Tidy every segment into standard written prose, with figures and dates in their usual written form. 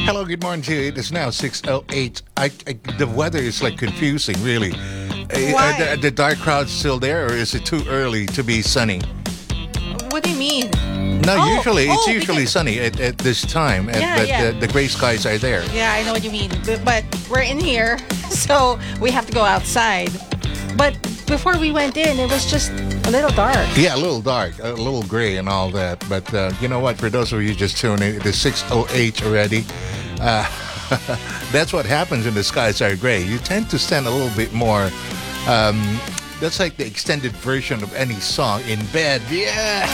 Hello, good morning to you. It is now 6:08. The weather is like confusing, really. Why? The dark cloud's still there, or is it too early to be sunny? What do you mean? No, Oh, it's oh, usually because- sunny at this time, Yeah, but yeah. the gray skies are there. Yeah, I know what you mean. But we're in here, so we have to go outside. But before we went in, it was just a little dark. Yeah, a little dark, a little gray and all that. But you know what? For those of you just tuning in, it is 6:08 already. That's what happens when the skies are gray. You tend to stand a little bit more. That's like the extended version of any song in bed. Yeah.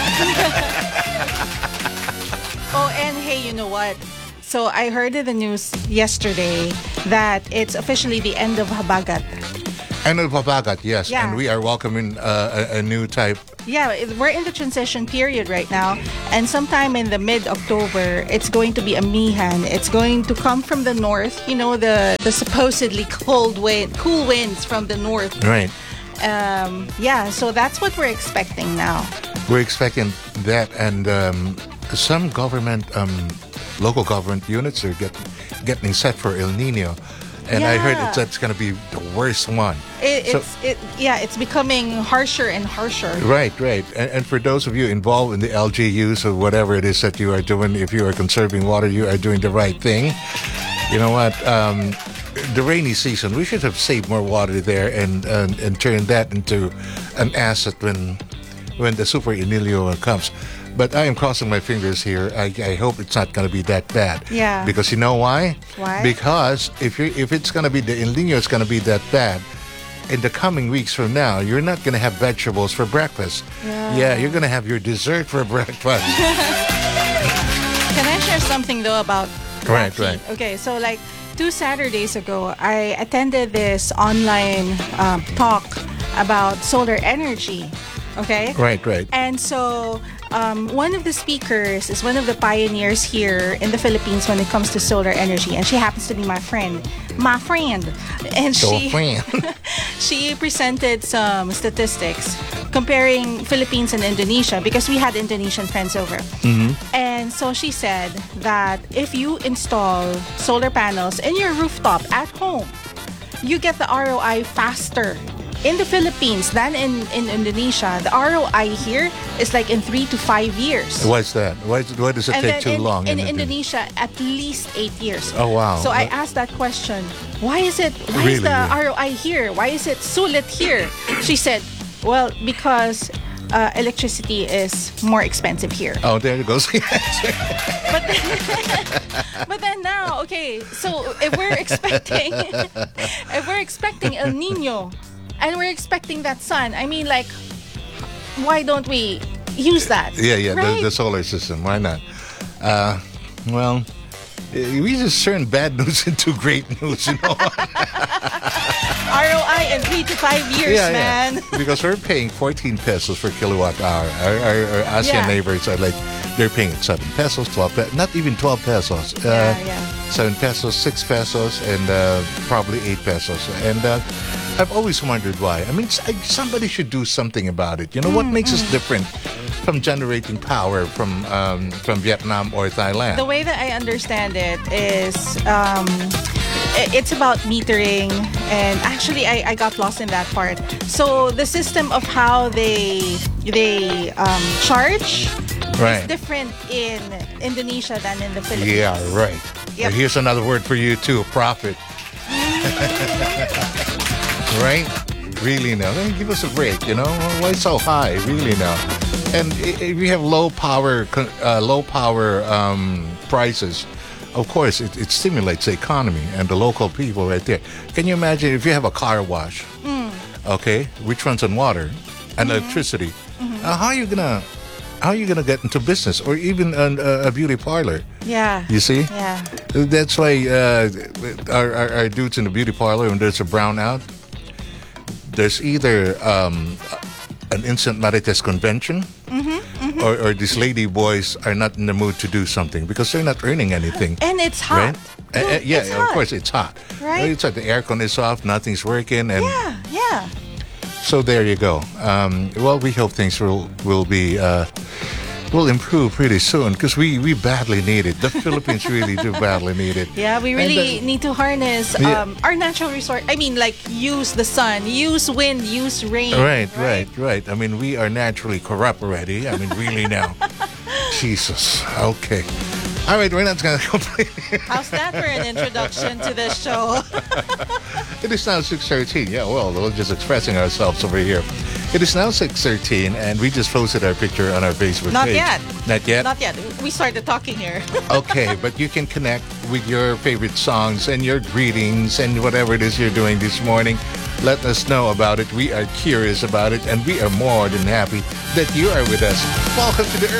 Oh, and hey, you know what? So I heard in the news yesterday that it's officially the end of Habagat. And Papagat, yes. Yeah. And we are welcoming a new type. Yeah, we're in the transition period right now, and sometime in the mid-October, it's going to be a Mihan. It's going to come from the north. You know, the supposedly cool winds from the north. Right. Yeah, so that's what we're expecting now. We're expecting that, and some government, local government units are getting set for El Nino. And I heard Yeah. that's going to be the worst one. It's becoming harsher and harsher. Right. And for those of you involved in the LGUs or whatever it is that you are doing, if you are conserving water, you are doing the right thing. You know what? The rainy season, we should have saved more water there and turned that into an asset when the Super Emilio comes. But I am crossing my fingers here. I hope it's not going to be that bad. Yeah. Because you know why? Why? Because if it's going to be the El Nino is going to be that bad, in the coming weeks from now, you're not going to have vegetables for breakfast. Yeah, you're going to have your dessert for breakfast. Can I share something though about Right, that right. heat? Okay, so like 2 Saturdays ago, I attended this online talk about solar energy. Okay. Right. And so one of the speakers is one of the pioneers here in the Philippines when it comes to solar energy, and she happens to be my friend. And she presented some statistics comparing Philippines and Indonesia, because we had Indonesian friends over. And so she said that if you install solar panels in your rooftop at home, you get the ROI faster in the Philippines than in Indonesia. The ROI here is like in 3 to 5 years. Why's that? Why does it And take then too long? in Indonesia, at least 8 years. Oh, wow. So I asked that question. Why is the Really? ROI here? Why is it sulit here? She said, well, because electricity is more expensive here. Oh, there it goes. But then now, okay, so if we're expecting El Nino and we're expecting that sun, I mean, like, why don't we use that? Yeah, right? the solar system. Why not? Well, we just turn bad news into great news, you know? ROI in 3 to 5 years, man. Yeah. Because we're paying 14 pesos per kilowatt hour. Our ASEAN neighbors are like, they're paying 7 pesos, 12 pesos, not even 12 pesos. 7 pesos, 6 pesos, and probably 8 pesos. And I've always wondered why. I mean, somebody should do something about it. You know, what makes us different from generating power from Vietnam or Thailand? The way that I understand it is it's about metering, and actually I got lost in that part. So the system of how they charge is different in Indonesia than in the Philippines. Yeah, right. Yep. Here's another word for you too, profit. Right? Really now. Then give us a break, you know? Why so high? Really now. And if you have low power prices, of course, it stimulates the economy and the local people right there. Can you imagine if you have a car wash, okay, which runs on water and electricity? How are you gonna get into business, or even a beauty parlor? Yeah. You see? Yeah. That's why our dudes in the beauty parlor, when there's a brownout, there's either an instant Marites convention, or these lady boys are not in the mood to do something because they're not earning anything. And it's hot. Right? It's Of hot. course it's hot. Right? It's like the aircon is off, nothing's working, and Yeah. so there you go. Well, we hope things will be will improve pretty soon because we badly need it. The Philippines really do badly need it. Yeah, we really need to harness our natural resource. I mean, like, use the sun, use wind, use rain. Right. I mean, we are naturally corrupt already. I mean, really now. Jesus. Okay. All right, we're not going to complain. How's that for an introduction to this show? It is now 6:13. Yeah, well, we're just expressing ourselves over here. It is now 6:13, and we just posted our picture on our Facebook Not page. yet. Not yet? Not yet. We started talking here. Okay, but you can connect with your favorite songs and your greetings and whatever it is you're doing this morning. Let us know about it. We are curious about it, and we are more than happy that you are with us. Welcome to the